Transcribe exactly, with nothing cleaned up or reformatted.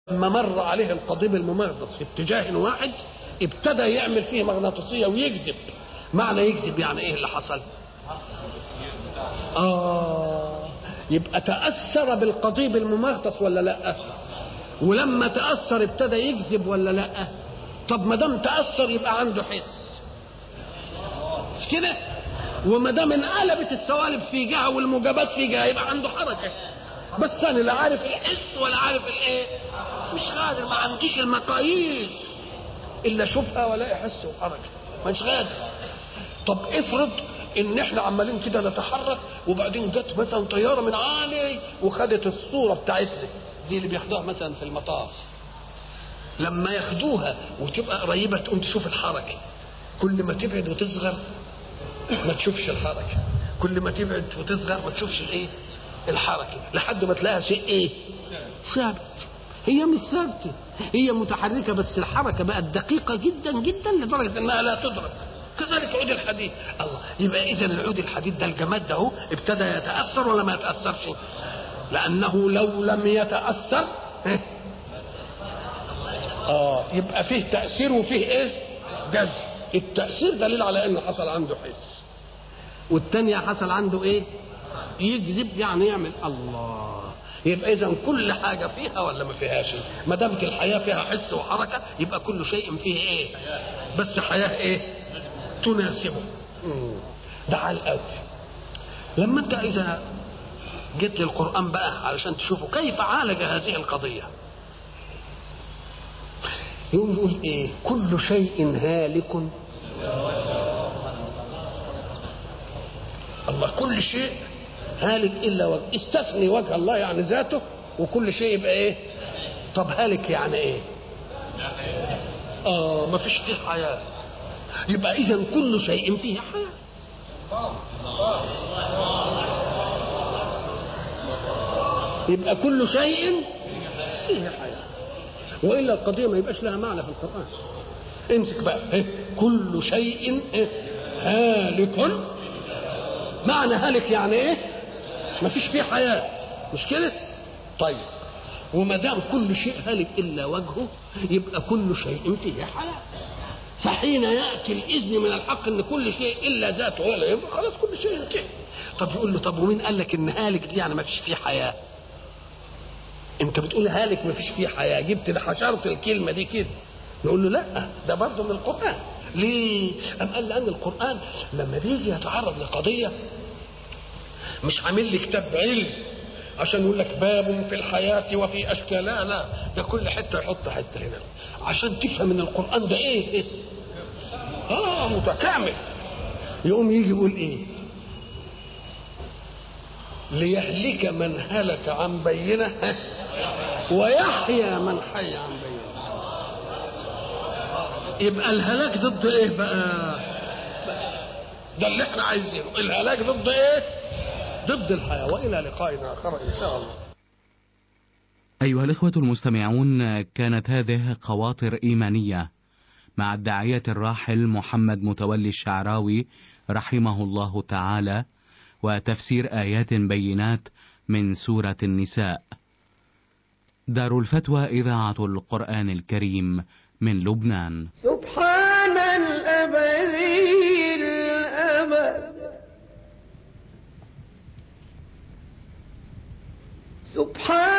لما مر عليه القضيب الممغناطيسي في اتجاه واحد ابتدى يعمل فيه مغناطيسية ويجذب. معنى يجذب يعني ايه اللي حصل؟ آه يبقى تأثر بالقضيب الممغناطيسي ولا لا؟ ولما تأثر ابتدى يجذب ولا لا؟ طب ما دام تأثر يبقى عنده حس، مش كده؟ وما دام انقلبت السوالب في جهة والموجبات في جهة يبقى عنده حركة. بس انا لا عارف الحس ولا عارف الايه، مش قادر، ما عنديش المقاييس الا اشوفها ولا احس وحركه، مش قادر. طب افرض ان احنا عمالين كده نتحرك وبعدين جت مثلا طياره من عالي وخدت الصوره بتاعتنا دي اللي بياخدوها مثلا في المطاف، لما ياخدوها وتبقى قريبه تقوم تشوف الحركه، كل ما تبعد وتصغر ما تشوفش الحركه، كل ما تبعد وتصغر ما تشوفش الايه الحركه، لحد ما تلاقيها شيء ايه ثابت. هي مش ثابته، هي متحركه، بس الحركه بقت دقيقه جدا جدا لدرجه انها لا تدرك. كذلك عود الحديد. الله، يبقى اذا العود الحديد ده الجماد ده هو ابتدى يتاثر ولا ما يتاثرش؟ لانه لو لم يتاثر اه يبقى فيه تاثير وفيه ايه جذب. التاثير دليل على انه حصل عنده حس، والثانيه حصل عنده ايه يجذب، يعني يعمل. الله، يبقى اذا كل حاجه فيها ولا ما فيهاش؟ ما دامت الحياه فيها حس وحركه يبقى كل شيء فيه ايه، بس حياه ايه تناسبه. ده على الاول. لما انت اذا جيت للقران بقى علشان تشوفوا كيف عالج هذه القضيه، يقول يقول ايه؟ كل شيء هالك. الله، كل شيء هالك الا وجه، استثني وجه الله يعني ذاته، وكل شيء يبقى ايه؟ طب هالك يعني ايه؟ اه ما فيش فيه حياه، يبقى اذا كل شيء فيه حياه. يبقى كل شيء فيه حياه، والا القضيه ما يبقاش لها معنى في القران. امسك بقى إيه؟ كل شيء إيه؟ هالك. معنى هالك يعني ايه؟ ما فيش فيه حياه، مش كده؟ طيب، وما دام كل شيء هالك الا وجهه يبقى كل شيء فيه حياه. فحين ياتي الاذن من الحق ان كل شيء الا ذاته ولا يبقى خلاص كل شيء ينتهي. طب يقول له طب ومين قال لك ان هالك دي يعني ما فيش فيه حياه؟ انت بتقول هالك ما فيش فيه حياه، جبت حشرت الكلمه دي كده. نقول له لا، ده برضه من القران. ليه؟ أم قال لان القران لما بيجي يتعرض لقضيه مش عامل لي كتاب علم عشان يقول لك باب في الحياه وفي اشكال، لا لا، ده كل حته يحط حته هنا عشان تفهم ان القران ده ايه, إيه؟ اه متكامل. يقوم يجي يقول ايه؟ ليهلك من هلك عن بينه ويحيى من حي عن بينه. يبقى الهلاك ضد ايه بقى؟ ده اللي احنا عايزينه، الهلاك ضد ايه؟ ضد الحياة. والى لقاء اخر ان شاء الله. ايها الاخوة المستمعون، كانت هذه خواطر ايمانية مع الداعية الراحل محمد متولي الشعراوي رحمه الله تعالى، وتفسير آيات بينات من سورة النساء. دار الفتوى إذاعة القرآن الكريم من لبنان. سبحان الأبدي الأبد، سبحان